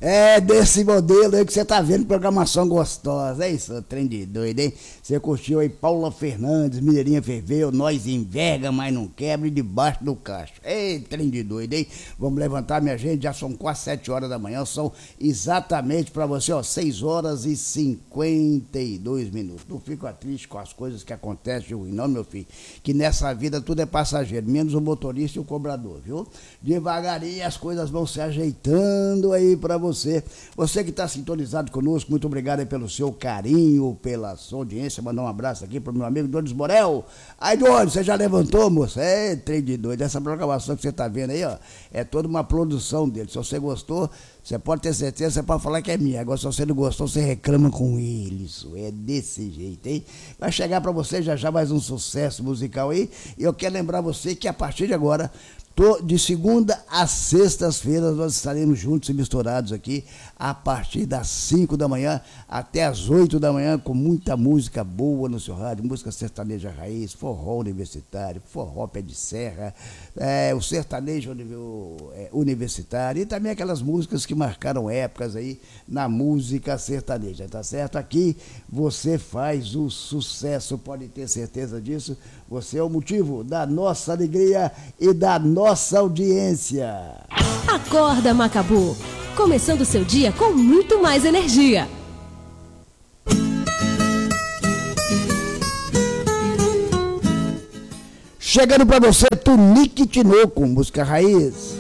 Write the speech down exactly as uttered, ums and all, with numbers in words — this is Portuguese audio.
É desse modelo aí que você tá vendo, programação gostosa. É isso, trem de doido, hein? Você curtiu aí Paula Fernandes, Mineirinha Ferveu, Nós Enverga, mas não quebra, e Debaixo do Cacho. Ei, trem de doido, hein? Vamos levantar, minha gente, já são quase sete horas da manhã, são exatamente pra você, ó, seis horas e cinquenta e dois minutos. Não fica triste com as coisas que acontecem de ruim, não, meu filho, que nessa vida tudo é passageiro, menos o motorista e o cobrador, viu? Devagarinho as coisas vão se ajeitando aí pra você. Você, você que está sintonizado conosco, muito obrigado aí pelo seu carinho, pela sua audiência. Mandar um abraço aqui para o meu amigo Donis Borel. Aí, Donis, você já levantou, moça? É, trem de doido. Essa programação que você está vendo aí, ó, é toda uma produção dele. Se você gostou, você pode ter certeza, você pode falar que é minha. Agora, se você não gostou, você reclama com ele. Isso é desse jeito, hein? Vai chegar para você já já mais um sucesso musical aí. E eu quero lembrar você que a partir de agora, de segunda a sextas-feiras nós estaremos juntos e misturados aqui a partir das cinco da manhã até as oito da manhã, com muita música boa no seu rádio, música sertaneja raiz, forró universitário, forró pé de serra, é, o sertanejo é, universitário e também aquelas músicas que marcaram épocas aí na música sertaneja, tá certo? Aqui você faz o sucesso, pode ter certeza disso. Você é o motivo da nossa alegria e da nossa audiência. Acorda, Macabu! Começando o seu dia com muito mais energia. Chegando pra você, Tunique Tinoco, música raiz.